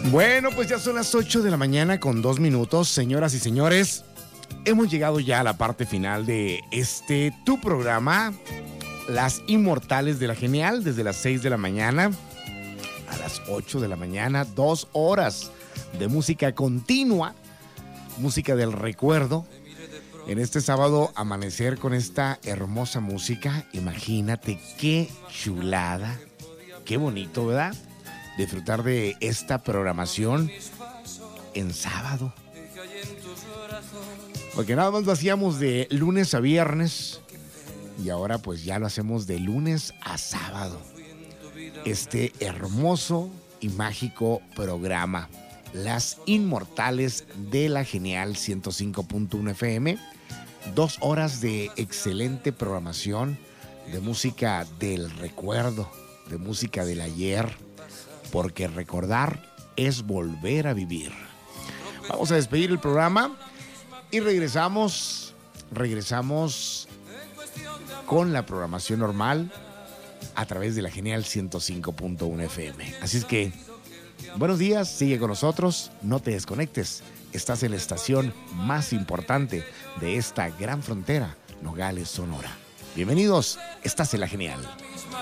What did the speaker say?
Bueno, pues ya son las 8 de la mañana con 2 minutos, señoras y señores. Hemos llegado ya a la parte final de tu programa, Las Inmortales de la Genial, desde las 6 de la mañana a las 8 de la mañana, 2 horas de música continua, música del recuerdo. En este sábado, amanecer con esta hermosa música, imagínate qué chulada, qué bonito, ¿verdad? Disfrutar de esta programación en sábado. Porque nada más lo hacíamos de lunes a viernes y ahora pues ya lo hacemos de lunes a sábado. Este hermoso y mágico programa, Las Inmortales de la Genial 105.1 FM. 2 horas de excelente programación, de música del recuerdo, de música del ayer, porque recordar es volver a vivir. Vamos a despedir el programa y regresamos con la programación normal a través de la Genial 105.1 FM. Así es que, buenos días, sigue con nosotros, no te desconectes. Estás en la estación más importante de esta gran frontera, Nogales, Sonora. Bienvenidos, estás en la Genial.